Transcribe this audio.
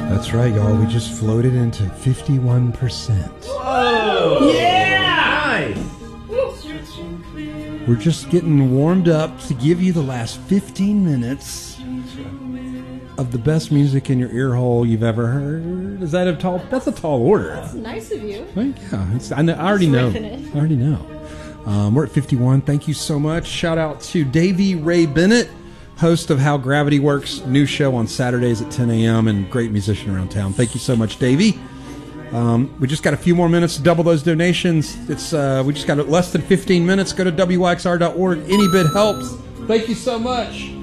That's right, y'all. We just floated into 51%. Oh, Yeah! nice. We're just getting warmed up to give you the last 15 minutes of the best music in your ear hole you've ever heard. Is that a tall? That's a tall order. That's nice of you. Well, yeah, I already know. I already know. We're at 51. Thank you so much. Shout out to Davey Ray Bennett, host of How Gravity Works, new show on Saturdays at 10 a.m. and great musician around town. Thank you so much, Davey. We just got a few more minutes to double those donations. It's we just got less than 15 minutes. Go to WYXR.org. Any bit helps. Thank you so much.